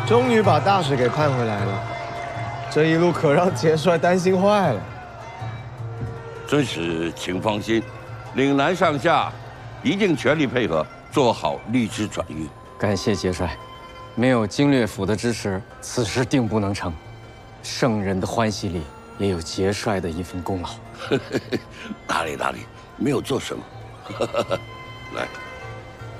终于把大使给盼回来了，这一路可让节帅担心坏了。 尊使请放心，岭南上下一定全力配合，做好律师转运。 感谢节帅，没有经略府的支持，此事定不能成。圣人的欢喜里，也有节帅的一份功劳。 哪里，没有做什么。来。